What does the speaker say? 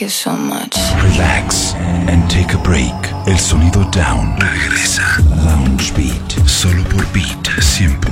you so much. Relax and take a break. El sonido down regresa. Lounge Beat, solo por Beat 100.9.